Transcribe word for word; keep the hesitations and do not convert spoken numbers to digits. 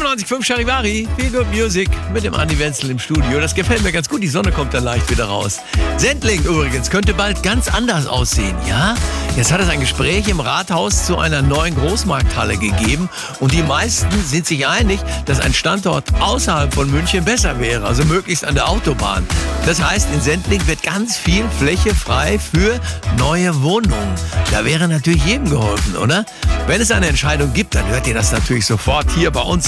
fünfundneunzig Komma fünf Charivari, Feel Good Music mit dem Andi Wenzel im Studio. Das gefällt mir ganz gut, die Sonne kommt dann leicht wieder raus. Sendling übrigens könnte bald ganz anders aussehen, ja? Jetzt hat es ein Gespräch im Rathaus zu einer neuen Großmarkthalle gegeben und die meisten sind sich einig, dass ein Standort außerhalb von München besser wäre, also möglichst an der Autobahn. Das heißt, in Sendling wird ganz viel Fläche frei für neue Wohnungen. Da wäre natürlich jedem geholfen, oder? Wenn es eine Entscheidung gibt, dann hört ihr das natürlich sofort hier bei uns